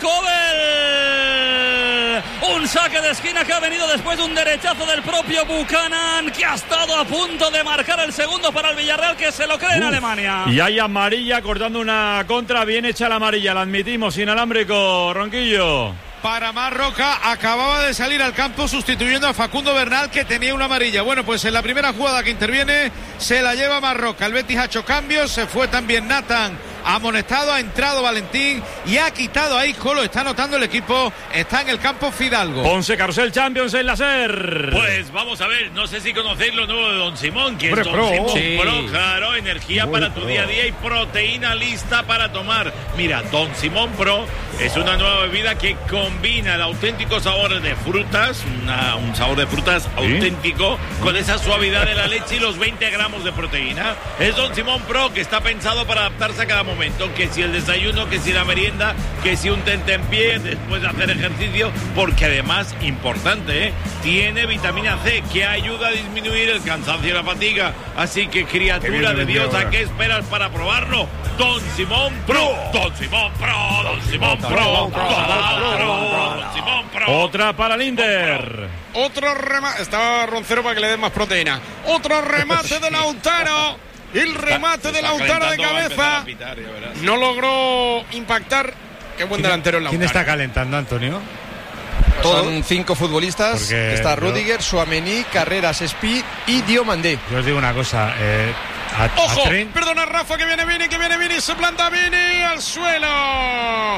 Kobel. Un saque de esquina que ha venido después de un derechazo del propio Buchanan, que ha estado a punto de marcar el segundo para el Villarreal, que se lo cree en Alemania. Y hay amarilla cortando una contra, bien hecha la amarilla, la admitimos, inalámbrico, Ronquillo. Para Marroca, acababa de salir al campo sustituyendo a Facundo Bernal, que tenía una amarilla. Bueno, pues en la primera jugada que interviene se la lleva Marroca. El Betis ha hecho cambios, se fue también Nathan amonestado, ha entrado Valentín y ha quitado a Isco, lo está notando el equipo, está en el campo Fidalgo. Ponce Carrusel Champions en la SER. Pues vamos a ver, no sé si conocéis lo nuevo de Don Simón, que es Don Simón Pro, claro, energía para tu día a día y proteína lista para tomar. Mira, Don Simón Pro es una nueva bebida que combina el auténtico sabor de frutas, un sabor de frutas auténtico, con esa suavidad de la leche y los 20 gramos de proteína. Es Don Simón Pro, que está pensado para adaptarse a cada momento, que si el desayuno, que si la merienda, que si un tentempié después de hacer ejercicio, porque además, importante, tiene vitamina C, que ayuda a disminuir el cansancio y la fatiga. Así que, criatura de Dios, ¿a qué esperas para probarlo? Don Simón Pro, Don Simón Pro, Don Simón Pro, Don Simón Pro. Otra para el Inter. Otro remate, estaba Roncero para que le den más proteína. Otro remate de Lautaro. El remate de Lautaro de cabeza no logró impactar. Qué buen delantero el Lautaro. ¿Quién está calentando, Antonio? Son 5 futbolistas. Porque está Rudiger, Tchouaméni, Carreras, Speed y Diomandé. Yo os digo una cosa. Ojo, perdona Rafa, que viene Vini, se planta Vini al suelo.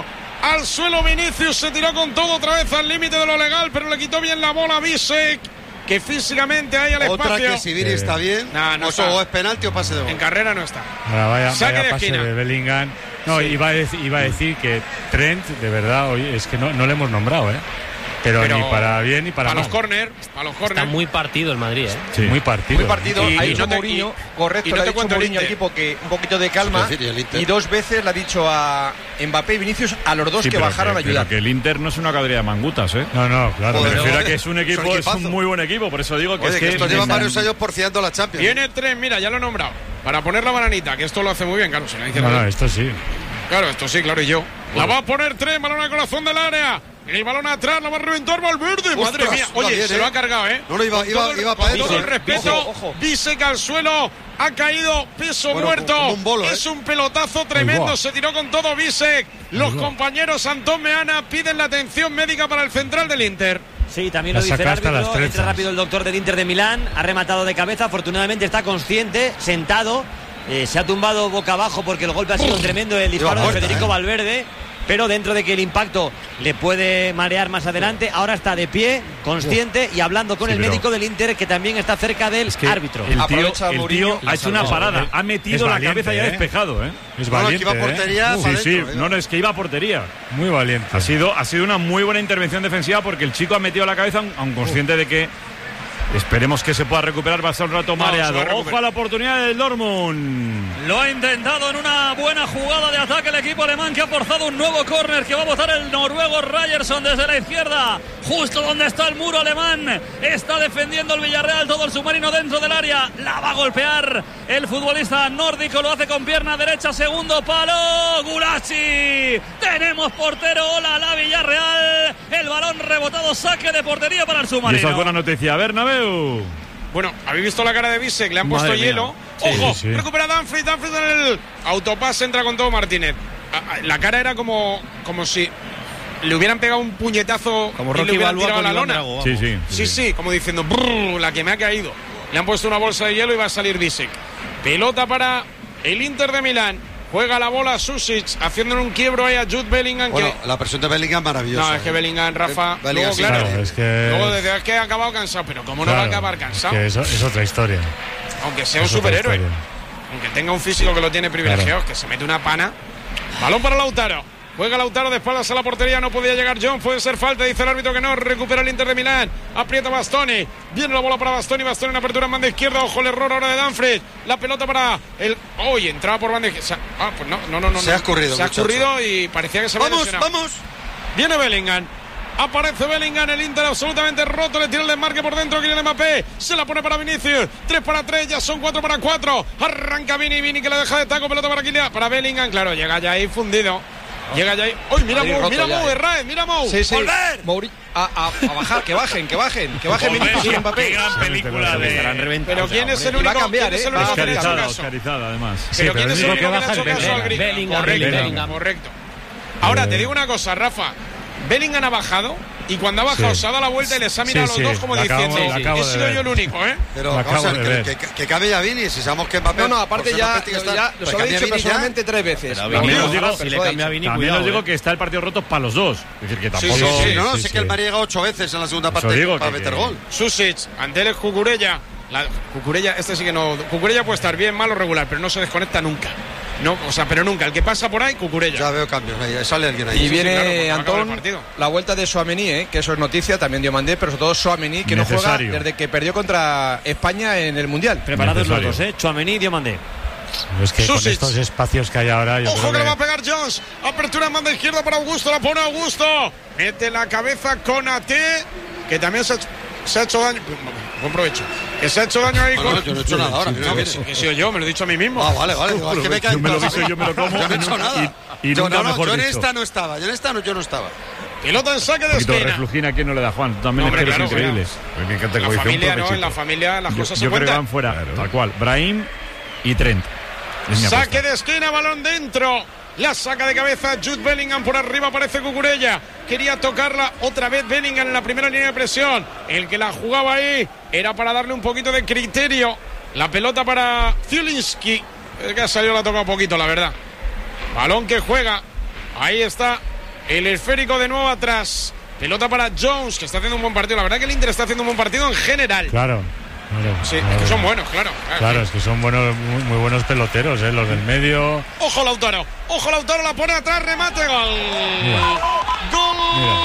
Al suelo Vinicius, se tiró con todo otra vez al límite de lo legal, pero le quitó bien la bola a Bisek, que físicamente hay al espacio. Otra que si Vini está bien, no está. O es penalti o pase de gol. En carrera no está. Ahora vaya Saque de pase esquina. de Bellingham. No, Sí. iba a decir que Trent, de verdad, hoy es que no le hemos nombrado, ¿eh? Pero ni para bien ni para mal. Para los corners. Está muy partido el Madrid, ¿eh? Sí. Muy partido. Muy partido. Y Ha dicho no te- Mourinho, y correcto, no le ha te dicho cuento el Mourinho al Inter. equipo que un poquito de calma. Sí, el Inter. Y 2 veces le ha dicho a Mbappé y Vinicius, a los dos Sí, que pero bajaron a ayudar. Pero que el Inter no es una cuadrilla de mangutas, ¿eh? No, claro. Me Joder, refiero a no. que es un equipo, Es un es equipazo. un muy buen equipo, por eso digo que Oye, es que que estos llevan varios años porciando la Champions. Viene Trent, mira, ya lo he nombrado. Para poner la bananita, que esto lo hace muy bien, claro. Si no dice No, nada. esto sí. Claro, esto sí, claro, y yo. La va a poner Trent, balón al corazón del área. El balón atrás, la va a reventar Valverde. Ostras, Madre mía. va Oye, bien, se lo ha cargado, ¿eh? No, iba Con para todo eso. el respeto, Ojo. Bisek al suelo, ha caído peso Bueno, muerto. como un bolo, ¿eh? Es un pelotazo tremendo, Ahí va. se tiró con todo Bisek. Los compañeros Antón Meana piden la atención médica para el central del Inter. Sí, también La lo dice el saca hasta las árbitro. trenzas. Entra rápido el doctor del Inter de Milán. Ha rematado de cabeza. Afortunadamente está consciente, sentado. Se ha tumbado boca abajo porque el golpe ha sido tremendo. El disparo de muerta, Federico Valverde. Pero dentro de que el impacto le puede marear más adelante, ahora está de pie, consciente y hablando con Sí, el pero- médico del Inter, que también está cerca del árbitro. El Aprovecha tío Mourinho, ha hecho una parada, ha metido la valiente, cabeza ya ¿eh? despejado, ¿eh? Es No, valiente, que iba a portería, Sí, para sí, adentro, no, es que iba a portería. Muy valiente. Ha sido una muy buena intervención defensiva porque el chico ha metido la cabeza, aun consciente de que esperemos que se pueda recuperar, va a estar un rato No, se mareado. va a recuperar. Ojo a la oportunidad del Dortmund. Lo ha intentado en una buena jugada de ataque el equipo alemán, que ha forzado un nuevo córner que va a botar el noruego Ryerson desde la izquierda, justo donde está el muro alemán. Está defendiendo el Villarreal, todo el submarino dentro del área. La va a golpear el futbolista nórdico, lo hace con pierna derecha, segundo palo. Gulacsi. Tenemos portero, hola la Villarreal. El balón rebotado, saque de portería para el Y submarino. esa es buena noticia. Bernabéu. Bueno, habéis visto la cara de Bisek, le han Madre puesto mía. hielo. Sí, Ojo, sí, sí. recupera Danfries en el autopase, entra con todo Martínez. La cara era como si le hubieran pegado un puñetazo Como y Rocky le hubieran Balboa tirado a con la Iván lona. Drago, Sí, vamos. sí. Sí, como diciendo, "Brrr, la que me ha caído". Le han puesto una bolsa de hielo y va a salir Bisek. Pelota para el Inter de Milán. Juega la bola Susic, haciéndole un quiebro ahí a Jude Bellingham. Bueno, que... la presión de Bellingham maravillosa. No, es que Bellingham, Rafa, Bellingham luego, sí, claro, claro, es que- luego desde es que ha acabado cansado, pero ¿cómo no va a acabar cansado? Que eso es otra historia. Aunque sea un Es otra superhéroe, historia. aunque tenga un físico que lo tiene privilegiado, Claro. que se mete una pana. Balón para Lautaro. Juega Lautaro de espaldas a la portería, no podía llegar John, puede ser falta, dice el árbitro que no, recupera el Inter de Milán, aprieta Bastoni, viene la bola para Bastoni en apertura en banda izquierda, ojo el error ahora de Danfries, la pelota para el... ¡Oye! Entraba por banda izquierda. Pues no. Se ha escurrido, Se ha muchacho. escurrido y parecía que se había Vamos, lesionado. vamos. Viene Bellingham. Aparece Bellingham, el Inter absolutamente roto, le tira el desmarque por dentro, Kylian Mbappé, se la pone para Vinicius, 3 para 3, ya son 4 para 4, arranca Vini que la deja de taco, pelota para Kylian, para Bellingham, claro, llega ya ahí fundido, llega ya ahí, ¡uy, mira Madrid Mou, roto mira ya, Mou, Herraiz, mira Mou! Sí, sí. ¡Volver! A bajar, que bajen Volver, Vinicius y Mbappé. qué gran película de... Pero ¿quién es el Y va a único, cambiar, ¿quién es el único que le ha hecho Oscarizada, caso? Oscarizada, además. Pero ¿quién pero es el el único único que le ha que hecho baja es caso al Bellingham. grito? Bellingham, Correcto, Bellingham. correcto. Ahora te digo una cosa, Rafa. Bellingham ha bajado y cuando ha bajado Sí. se ha dado la vuelta y les ha mirado Sí, a los sí, dos como la acabo- diciendo, la acabo he de sido ver. yo el único, ¿eh? Pero Lo vamos a acabo de ver, ver. que cabe ya Vini, si sabemos que Mbappé... No, aparte por ser ya, Mbappé tiene que estar, ya pues los ha cambia dicho Vini ya. personalmente 3 veces. Pero También Vini, os digo- ojalá, si le cambia a Vini, También os cuidado, digo que está el partido roto para los dos. Es decir, que tampoco... Sí, no, sí, sé sí. que el Madrid llega 8 veces en la segunda parte digo, para que- meter que- gol. Susic, ante él es Cucurella. Cucurella, este sí que no. Cucurella puede estar bien, mal o regular, pero no se desconecta nunca. No, o sea, pero nunca. El que pasa por ahí, Cucurella. Ya veo cambios, ahí sale alguien ahí. Y viene claro, porque va a acabar el Antón, partido. la vuelta de Tchouaméni, que eso es noticia, también dio Mandé, pero sobre todo Tchouaméni, que no Necesario. juega desde que perdió contra España en el Mundial. Preparados los Necesario. dos, Tchouaméni y Diomandé. Es que con Susic. estos espacios que hay ahora, yo Ojo creo que le va a que... pegar Jones. Apertura en banda izquierda para Augusto. La pone Augusto. Mete la cabeza con AT, que también se ha hecho daño. Buen provecho. Que se ha hecho daño ahí No, con. no, yo no he hecho nada ahora. mira, No, que, mira. que he sido yo, me lo he dicho a mí mismo. Ah, vale, igual que me cae Yo me lo mal. guiso, yo me lo como. Yo no he hecho nada. Y Yo nunca no, mejor yo en dicho. esta no estaba. Yo no estaba. Pelota en saque Un de poquito de esquina. reflujina aquí no le da Juan. Tú también Hombre, es que eres claro, increíble. En la familia, ¿no? En la familia las cosas se Yo creo que cuentan. van fuera, tal cual. Brahim y Trent. Es mi Saque apuesta. de esquina, balón dentro. La saca de cabeza Jude Bellingham, por arriba aparece Cucurella. Quería tocarla otra vez Bellingham en la primera línea de presión. El que la jugaba ahí era para darle un poquito de criterio. La pelota para Zielinski. El que ha salido la toca un poquito, la verdad. Balón que juega. Ahí está El esférico de nuevo atrás. Pelota para Jones, que está haciendo un buen partido. La verdad que el Inter está haciendo un buen partido en general. Claro. Sí, es que son buenos, claro. Claro, es que son buenos, muy buenos peloteros, los del medio. Ojo Lautaro, la pone atrás, remate, gol. Gol.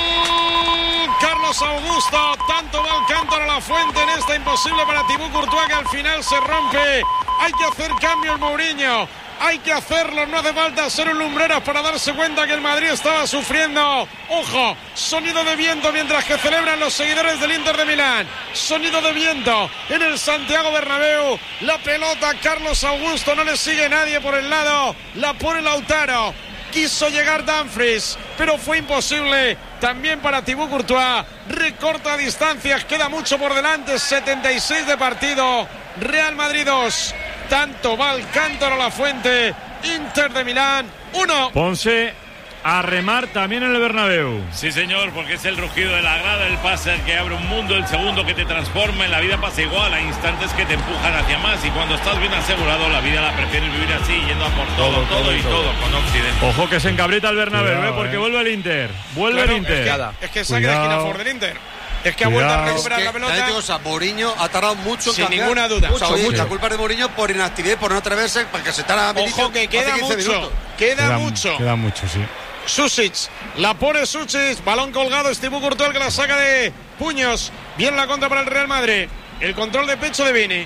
Carlos Augusto, tanto va el cántaro a la fuente en esta imposible para Thibaut Courtois, que al final se rompe. Hay que hacer cambio el Mourinho. Hay que hacerlo, no hace falta ser un lumbreras para darse cuenta que el Madrid estaba sufriendo. Ojo, sonido de viento mientras que celebran los seguidores del Inter de Milán. Sonido de viento en el Santiago Bernabéu. La pelota, Carlos Augusto, no le sigue nadie por el lado. La pone Lautaro. Quiso llegar Dumfries, pero fue imposible. También para Thibaut Courtois. Recorta distancias, queda mucho por delante. 76 de partido. Real Madrid 2. Tanto va el cántaro a la fuente. Inter de Milán 1. Ponce a remar también en el Bernabéu. Sí, señor, porque es el rugido de la grada, el pase el que abre un mundo, el segundo que te transforma. En la vida pasa igual, hay instantes que te empujan hacia más, y cuando estás bien asegurado, la vida la prefieres vivir así, yendo a por todo con Occidente. Ojo que se encabrita el Bernabéu, porque vuelve el Inter. Vuelve el Inter. Es que saque de esquina por del Inter. Es que ha vuelto a recuperar la pelota. Mourinho ha tardado mucho en sin cambiar. ninguna duda. La culpa es de Mourinho por inactividad, por no atreverse, para que se tarda. Ojo que queda mucho. Queda mucho, sí. Susic, la pone Susic, balón colgado, Thibaut Courtois que la saca de puños. Bien la contra para el Real Madrid. El control de pecho de Vini.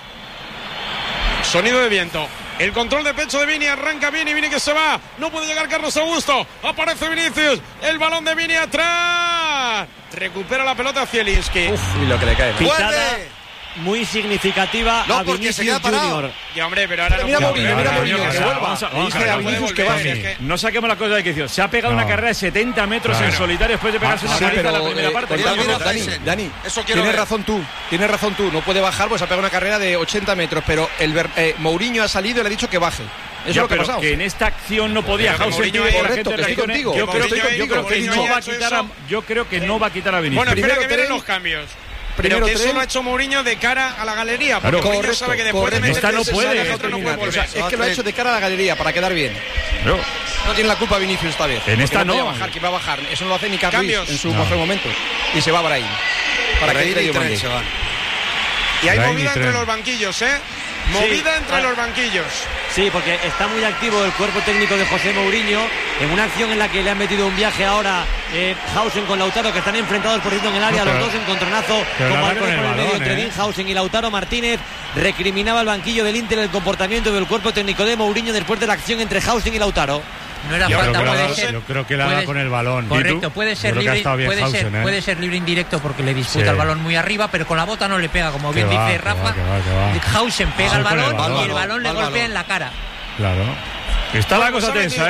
Sonido de viento. El control de pecho de Vini, arranca Vini que se va. No puede llegar Carlos Augusto. Aparece Vinicius. El balón de Vini atrás. Recupera la pelota Zielinski. Y lo que le cae. Pitada muy significativa a Vinicius Junior. Ya, hombre, pero ahora mira no Mourinho, que vuelva. No saquemos las cosas de quicio. Se ha pegado una carrera de 70 metros en solitario después de pegarse una paliza en la primera parte. Dani, tienes razón tú. No puede bajar, pues ha pegado una carrera de 80 metros, pero Mourinho ha salido y le ha dicho que baje. Eso es lo que ha pasado. Que en esta acción no podía Hausen. Correcto, que estoy contigo. Yo creo que no va a quitar a Vinicius. Bueno, espera que vienen los cambios. Pero que eso lo ha hecho Mourinho de cara a la galería. Porque Mourinho sabe que después de meter esta no puede. O sea, es que lo ha hecho de cara a la galería para quedar bien. No tiene la culpa Vinicius esta vez. En esta no. Que va a bajar. Eso no lo hace ni Carlos en su mejor momento. Y se va Brahim. Para que entre Diomande. Y hay movida entre los banquillos, Movida entre los banquillos. Sí, porque está muy activo el cuerpo técnico de José Mourinho en una acción en la que le han metido un viaje ahora Hausen con Lautaro, que están enfrentados por cierto en el área, los dos encontronazo con balones por el medio entre Hausen y Lautaro Martínez. Recriminaba el banquillo del Inter el comportamiento del cuerpo técnico de Mourinho después de la acción entre Hausen y Lautaro. No era falta, puede ser. Yo creo que la da con el balón. Correcto, puede ser libre, puede ser libre indirecto porque le disputa el balón muy arriba, pero con la bota no le pega, como bien dice Rafa. Hausen pega el balón y el balón le golpea en la cara. Claro. Está la cosa tensa,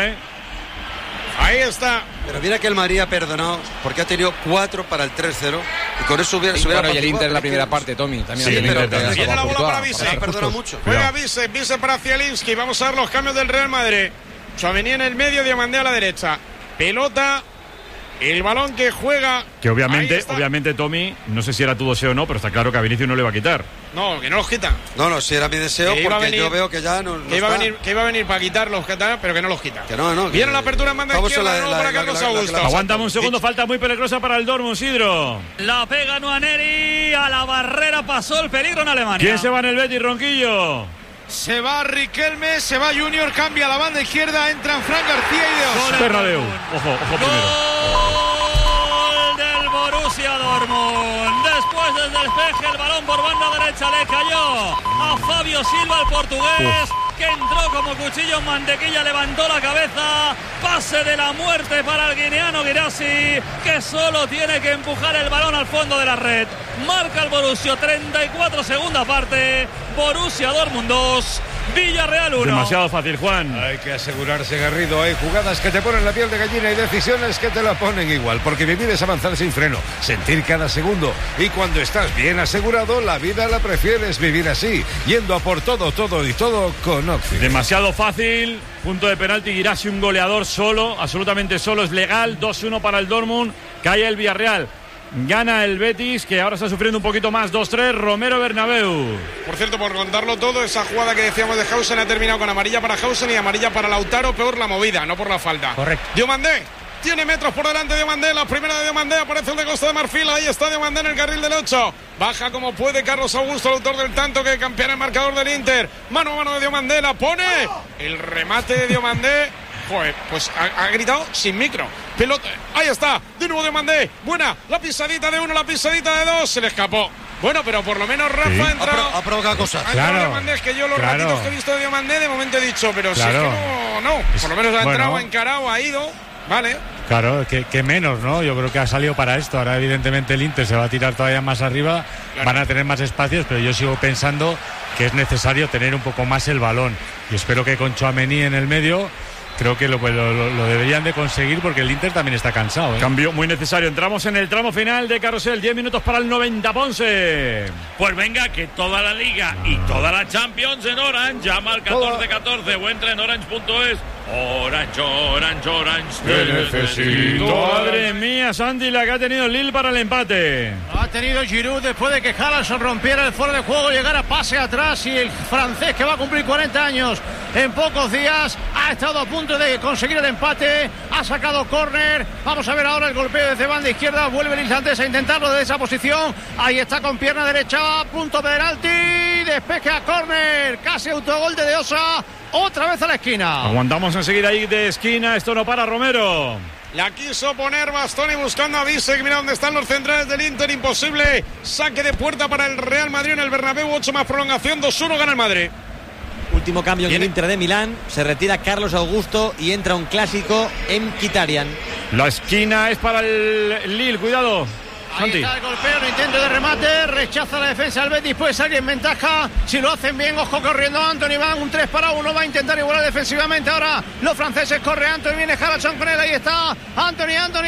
Ahí está. Pero mira que el Madrid ha perdonado porque ha tenido 4 para el 3-0 y con eso se hubiera y el Inter en la primera parte, Tommy. También sí, pero viene la bola para Vise. Ha perdonado mucho. Juega Vise para Zielinski. Vamos a ver los cambios del Real Madrid. Tchouaméni en el medio, Diomande a la derecha. Pelota, el balón que juega. Que obviamente, Tommy, no sé si era tu deseo o no, pero está claro que a Vinicius no le va a quitar. No, que no los quita. No, si era mi deseo, porque yo veo que ya no iba a venir para quitarlos, pero que no los quita. Que no. Viene la apertura en banda izquierda para Carlos Augusto. Aguántame un segundo, falta muy peligrosa para el Dortmund, Sidro. La pega Nwaneri, a la barrera pasó el peligro en Alemania. ¿Quién se va en el Betis, Ronquillo? Se va Riquelme, se va Junior, cambia la banda izquierda, entran Fran García y Deos. Bernabéu. Ojo primero. Gol del Borussia Dortmund. Después del despeje, el balón por banda derecha le cayó a Fabio Silva, el portugués, que entró como cuchillo en mantequilla, levantó la cabeza. Pase de la muerte para el guineano Guirassy, que solo tiene que empujar el balón al fondo de la red. Marca el Borussia, 34 segunda parte. Borussia Dortmund 2, Villarreal 1. Demasiado fácil, Juan. Hay que asegurarse, Garrido. Hay jugadas que te ponen la piel de gallina y decisiones que te la ponen igual. Porque vivir es avanzar sin freno, sentir cada segundo. Y cuando estás bien asegurado, la vida la prefieres vivir así, yendo a por todo con Oxy. Demasiado fácil. Punto de penalti, Guirassy, un goleador solo, absolutamente solo, es legal. 2-1 para el Dortmund. Cae el Villarreal. Gana el Betis, que ahora está sufriendo un poquito más. 2-3, Romero Bernabéu. Por cierto, por contarlo todo, esa jugada que decíamos de Hausen ha terminado con amarilla para Hausen y amarilla para Lautaro. Peor la movida, no por la falta. Correcto. Diomande. Tiene metros por delante Diomandé. La primera de Diomandé, aparece el de Costa de Marfil. Ahí está Diomandé en el carril del 8. Baja como puede Carlos Augusto, el autor del tanto que campeona el marcador del Inter. Mano a mano de Diomandé, la pone. El remate de Diomandé. Joder, pues ha gritado sin micro. Pelota, ahí está, de nuevo Diomandé. Buena, la pisadita de 1, la pisadita de 2. Se le escapó. Bueno, pero por lo menos Rafa ha entrado. Ha provocado cosas. Claro. Diomandé, es que yo los ratitos que he visto de Diomandé, de momento he dicho, pero si es que no. Por lo menos ha entrado, ha encarado, ha ido. Vale. Claro, que menos, ¿no? Yo creo que ha salido para esto. Ahora, evidentemente, el Inter se va a tirar todavía más arriba. Claro. Van a tener más espacios, pero yo sigo pensando que es necesario tener un poco más el balón. Y espero que con Tchouaméni en el medio, creo que lo deberían de conseguir, porque el Inter también está cansado, ¿eh? Cambio muy necesario. Entramos en el tramo final de Carrusel. 10 minutos para el 90, Ponce. Pues venga, que toda la Liga y toda la Champions en Orange. Llama al 1414 o entra en orange.es. Orange, te necesito. Madre mía, Santi, la que ha tenido el Lille para el empate. Ha tenido Giroud después de que Haaland rompiera el fuera de juego, llegara pase atrás, y el francés, que va a cumplir 40 años en pocos días, ha estado a punto de conseguir el empate. Ha sacado córner. Vamos a ver ahora el golpeo desde banda izquierda. Vuelve el islandés a intentarlo desde esa posición. Ahí está con pierna derecha, punto penalti, despeje a córner, casi autogol de Osa. Otra vez a la esquina. Aguantamos enseguida ahí de esquina. Esto no para Romero. La quiso poner Bastoni buscando a Bisek. Mira dónde están los centrales del Inter. Imposible. Saque de puerta para el Real Madrid en el Bernabéu. 8 más prolongación. 2-1 gana el Madrid. Último cambio en el Inter de Milán. Se retira Carlos Augusto y entra un clásico en Mkhitaryan. La esquina es para el Lille. Cuidado. Ahí está el golpeo, el intento de remate, rechaza la defensa del Betis, puede salir en ventaja, si lo hacen bien. Ojo corriendo Antony, Van, un 3-1, va a intentar igualar defensivamente ahora los franceses. Corre Antony, viene Harrison con él, ahí está Antony,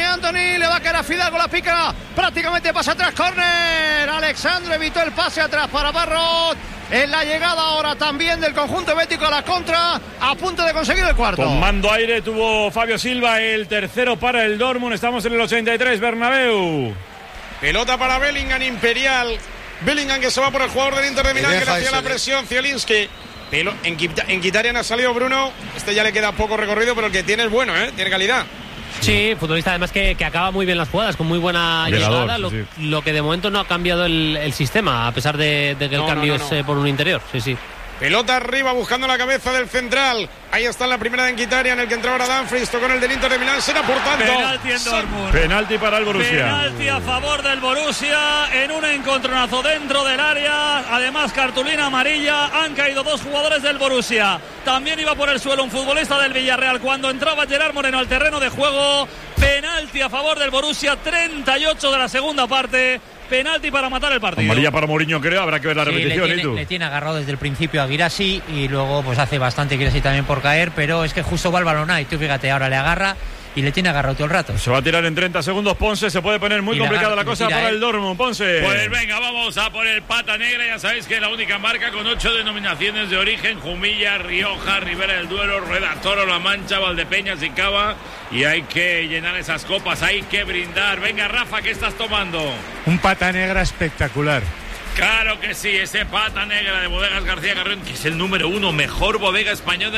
le va a caer a Fidalgo, la pica, prácticamente pasa atrás, córner. Alexandre evitó el pase atrás para Barrot. En la llegada ahora también del conjunto bético a la contra, a punto de conseguir el cuarto. Tomando aire tuvo Fabio Silva, el tercero para el Dortmund. Estamos en el 83, Bernabéu. Pelota para Bellingham, Imperial. Bellingham, que se va por el jugador del Inter de Milán, que le hacía la presión, Zielinski. En Mkhitaryan ha salido Bruno. Este ya le queda poco recorrido, pero el que tiene es bueno, tiene calidad. Sí, futbolista además que acaba muy bien las jugadas, con muy buena llegada. Lo que de momento no ha cambiado el sistema, a pesar de que el cambio es por un interior. Sí. Pelota arriba buscando la cabeza del central. Ahí está la primera de Mkhitaryan, el que entraba ahora Dumfries, con el del Inter de Milán. Será por tanto penalti en Dortmund. Penalti para el Borussia. Penalti a favor del Borussia en un encontronazo dentro del área. Además, cartulina amarilla. Han caído 2 jugadores del Borussia. También iba por el suelo un futbolista del Villarreal cuando entraba Gerard Moreno al terreno de juego. Penalti a favor del Borussia, 38 de la segunda parte. Penalti para matar el partido. Amarilla para Mourinho, creo. Habrá que ver la repetición. Le tiene agarrado desde el principio a Guirassy, y luego pues hace bastante Guirassy también por caer, pero es que justo va el balón ahí. Tú fíjate, ahora le agarra y le tiene agarrado todo el rato. Se va a tirar en 30 segundos Ponce. Se puede poner muy complicada la cosa para el Dortmund. Ponce. Pues venga, vamos a por el pata negra. Ya sabéis que es la única marca con 8 denominaciones de origen: Jumilla, Rioja, Ribera del Duero, Redactoro, La Mancha, Valdepeñas y Cava. Y hay que llenar esas copas, hay que brindar. Venga, Rafa, ¿qué estás tomando? Un pata negra espectacular. Claro que sí, ese pata negra de Bodegas García Carrión, que es el número 1 mejor bodega española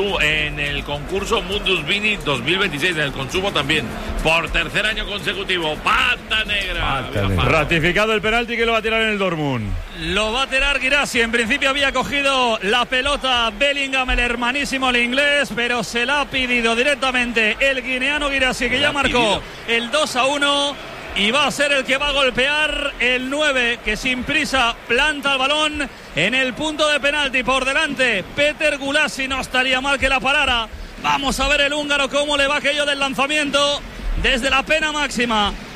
en el concurso Mundus Vini 2026, en el consumo también, por tercer año consecutivo. Pata negra. Ratificado el penalti, que lo va a tirar en el Dortmund. Lo va a tirar Guirassy. En principio había cogido la pelota Bellingham, el hermanísimo el inglés, pero se la ha pedido directamente el guineano Guirassy, que ya marcó el 2-1. Y va a ser el que va a golpear el 9, que sin prisa planta el balón en el punto de penalti. Por delante Peter Gulasi, no estaría mal que la parara. Vamos a ver el húngaro cómo le va aquello del lanzamiento desde la pena máxima.